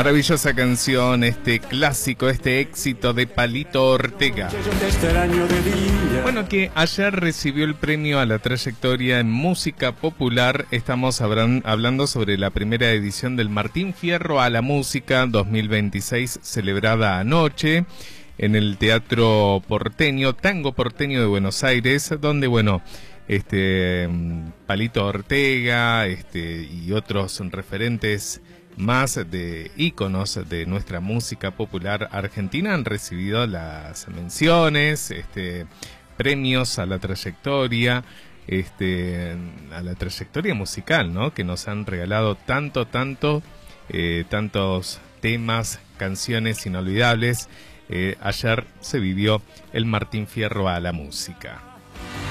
Maravillosa canción, este clásico, este éxito de Palito Ortega. Bueno, que ayer recibió el premio a la trayectoria en música popular. Estamos hablando sobre la primera edición del Martín Fierro a la Música 2026, celebrada anoche en el Teatro Porteño, Tango Porteño de Buenos Aires, donde, bueno, Palito Ortega, y otros referentes más de íconos de nuestra música popular argentina han recibido las menciones, premios a la trayectoria, a la trayectoria musical, ¿no? Que nos han regalado tantos temas, canciones inolvidables. Ayer se vivió el Martín Fierro a la Música.